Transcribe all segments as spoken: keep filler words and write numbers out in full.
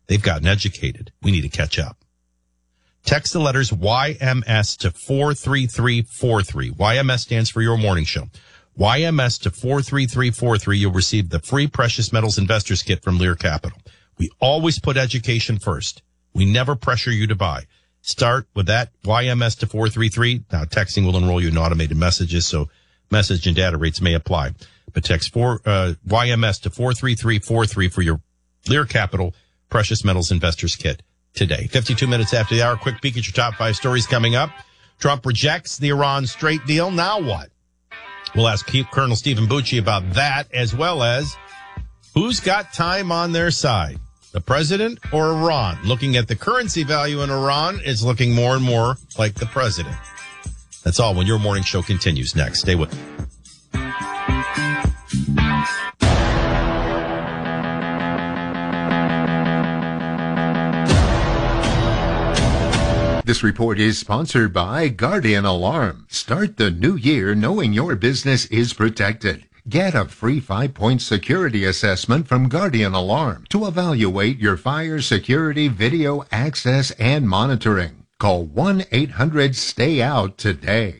They've gotten educated. We need to catch up. Text the letters Y M S to four three three four three. Y M S stands for Your Morning Show. Y M S to four three three four three. You'll receive the free Precious Metals Investors Kit from Lear Capital. We always put education first. We never pressure you to buy. Start with that Y M S to four three three. Now, texting will enroll you in automated messages, so message and data rates may apply. But text four, uh, Y M S to four three three four three for your Lear Capital Precious Metals Investors Kit today. fifty-two minutes after the hour, quick peek at your top five stories coming up. Trump rejects the Iran Strait deal. Now what? We'll ask Colonel Stephen Bucci about that, as well as who's got time on their side, the president or Iran? Looking at the currency value in Iran, it's looking more and more like the president. That's all when Your Morning Show continues next. Stay with me. This report is sponsored by Guardian Alarm. Start the new year knowing your business is protected. Get a free five-point security assessment from Guardian Alarm to evaluate your fire security video access and monitoring. Call one eight hundred stay out today.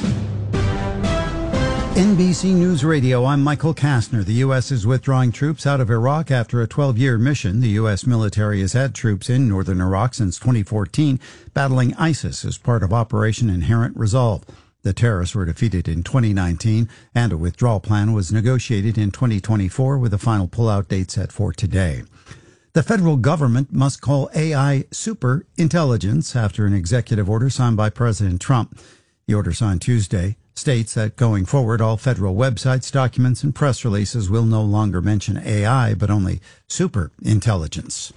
N B C News Radio, I'm Michael Kastner. The U S is withdrawing troops out of Iraq after a twelve-year mission. The U S military has had troops in northern Iraq since twenty fourteen, battling ISIS as part of Operation Inherent Resolve. The terrorists were defeated in twenty nineteen, and a withdrawal plan was negotiated in twenty twenty-four with a final pullout date set for today. The federal government must call A I super intelligence after an executive order signed by President Trump. The order signed Tuesday states that going forward, all federal websites, documents, and press releases will no longer mention A I, but only super intelligence.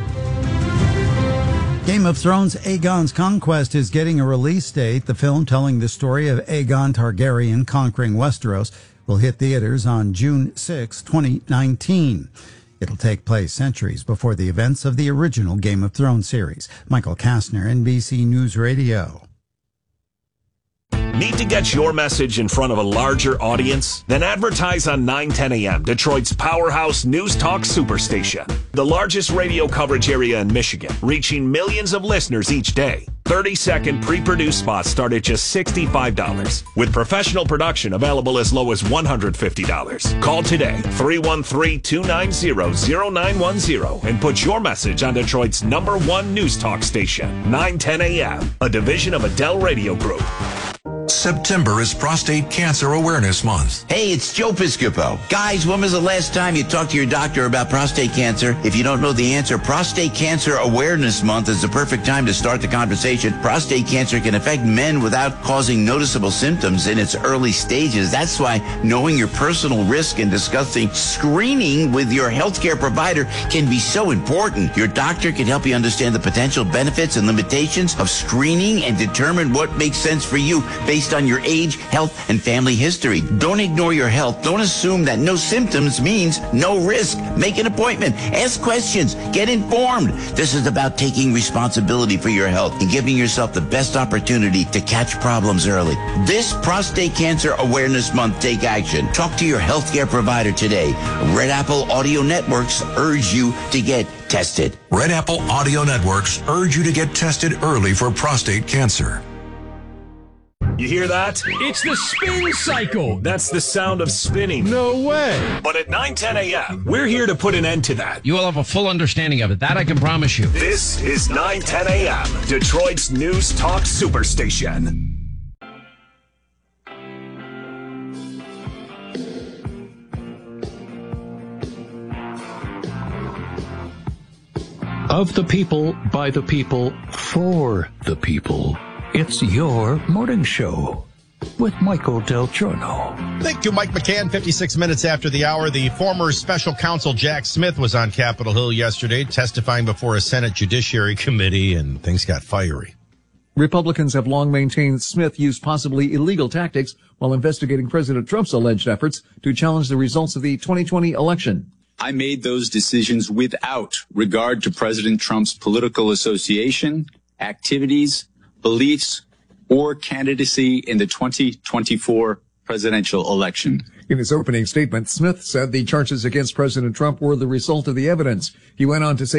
Game of Thrones Aegon's Conquest is getting a release date. The film telling the story of Aegon Targaryen conquering Westeros will hit theaters on June sixth, twenty nineteen. It'll take place centuries before the events of the original Game of Thrones series. Michael Kastner, N B C News Radio. Need to get your message in front of a larger audience? Then advertise on nine ten A M, Detroit's powerhouse news talk superstation. The largest radio coverage area in Michigan, reaching millions of listeners each day. thirty-second pre-produced spots start at just sixty-five dollars, with professional production available as low as one hundred fifty dollars. Call today, three one three, two nine zero, zero nine one zero, and put your message on Detroit's number one news talk station, nine ten A M, a division of Adele Radio Group. September is Prostate Cancer Awareness Month. Hey, it's Joe Piscopo. Guys, when was the last time you talked to your doctor about prostate cancer? If you don't know the answer, Prostate Cancer Awareness Month is the perfect time to start the conversation. Prostate cancer can affect men without causing noticeable symptoms in its early stages. That's why knowing your personal risk and discussing screening with your healthcare provider can be so important. Your doctor can help you understand the potential benefits and limitations of screening and determine what makes sense for you based on your age, health, and family history. Don't ignore your health. Don't assume that no symptoms means no risk. Make an appointment. Ask questions. Get informed. This is about taking responsibility for your health and giving yourself the best opportunity to catch problems early. This Prostate Cancer Awareness Month, take action. Talk to your healthcare provider today. Red Apple Audio Networks urge you to get tested. Red Apple Audio Networks urge you to get tested early for prostate cancer. You hear that? It's the spin cycle. That's the sound of spinning. No way. But at nine ten A M, we're here to put an end to that. You will have a full understanding of it. That I can promise you. This is nine ten A M, Detroit's news talk superstation. Of the people, by the people, for the people. It's your morning show with Michael Del Giorno. Thank you, Mike McCann. fifty-six minutes after the hour, the former special counsel Jack Smith was on Capitol Hill yesterday testifying before a Senate Judiciary Committee, and things got fiery. Republicans have long maintained Smith used possibly illegal tactics while investigating President Trump's alleged efforts to challenge the results of the twenty twenty election. I made those decisions without regard to President Trump's political association, activities, beliefs, or candidacy in the twenty twenty-four presidential election. In his opening statement, Smith said the charges against President Trump were the result of the evidence. He went on to say